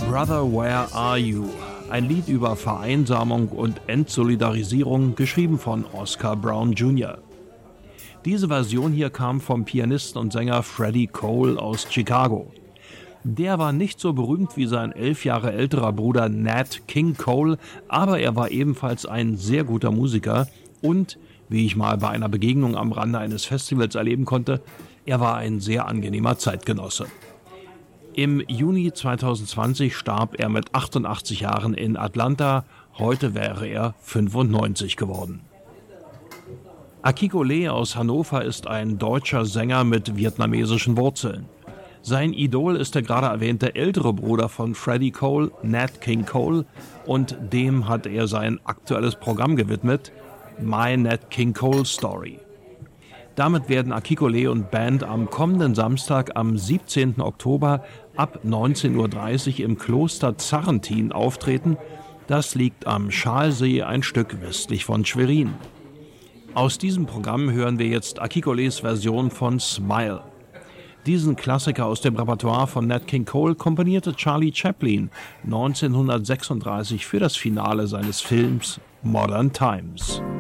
Brother, Where Are You? Ein Lied über Vereinsamung und Entsolidarisierung, geschrieben von Oscar Brown Jr. Diese Version hier kam vom Pianisten und Sänger Freddie Cole aus Chicago. Der war nicht so berühmt wie sein 11 Jahre älterer Bruder Nat King Cole, aber er war ebenfalls ein sehr guter Musiker und, wie ich mal bei einer Begegnung am Rande eines Festivals erleben konnte, er war ein sehr angenehmer Zeitgenosse. Im Juni 2020 starb er mit 88 Jahren in Atlanta, heute wäre er 95 geworden. Akiko Lee aus Hannover ist ein deutscher Sänger mit vietnamesischen Wurzeln. Sein Idol ist der gerade erwähnte ältere Bruder von Freddie Cole, Nat King Cole, und dem hat er sein aktuelles Programm gewidmet, My Nat King Cole Story. Damit werden Akiko Lee und Band am kommenden Samstag, am 17. Oktober ab 19:30 Uhr im Kloster Zarrentin auftreten. Das liegt am Schalsee, ein Stück westlich von Schwerin. Aus diesem Programm hören wir jetzt Akiko Lees Version von Smile. Diesen Klassiker aus dem Repertoire von Nat King Cole komponierte Charlie Chaplin 1936 für das Finale seines Films Modern Times.